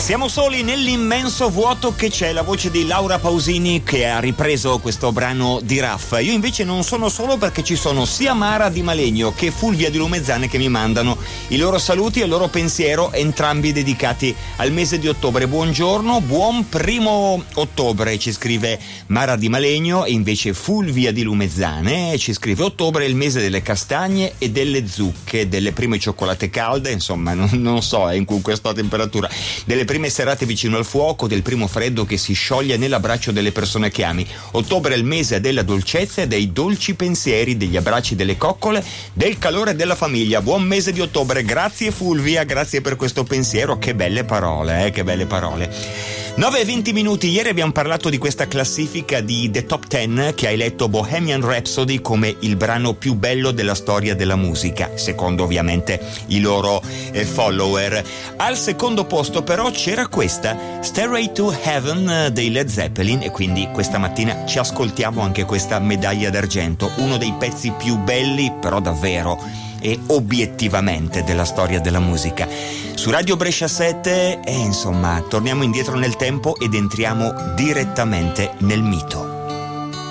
Siamo soli nell'immenso vuoto che c'è, la voce di Laura Pausini che ha ripreso questo brano di Raff. Io invece non sono solo, perché ci sono sia Mara Di Malegno che Fulvia di Lumezzane che mi mandano i loro saluti e il loro pensiero, entrambi dedicati al mese di ottobre. Buongiorno, buon 1° ottobre, ci scrive Mara Di Malegno, e invece Fulvia di Lumezzane ci scrive: ottobre è il mese delle castagne e delle zucche, delle prime cioccolate calde, insomma non so con questa temperatura, delle prime serate vicino al fuoco, del primo freddo che si scioglie nell'abbraccio delle persone che ami. Ottobre è il mese della dolcezza e dei dolci pensieri, degli abbracci, delle coccole, del calore della famiglia. Buon mese di ottobre. Grazie Fulvia, grazie per questo pensiero. Che belle parole, che belle parole. 9:20. Ieri abbiamo parlato di questa classifica di The Top 10 che ha eletto Bohemian Rhapsody come il brano più bello della storia della musica, secondo ovviamente i loro follower. Al secondo posto però c'era questa, Stairway to Heaven dei Led Zeppelin, e quindi questa mattina ci ascoltiamo anche questa medaglia d'argento, uno dei pezzi più belli però davvero e obiettivamente della storia della musica. Su Radio Brescia 7 insomma torniamo indietro nel tempo ed entriamo direttamente nel mito.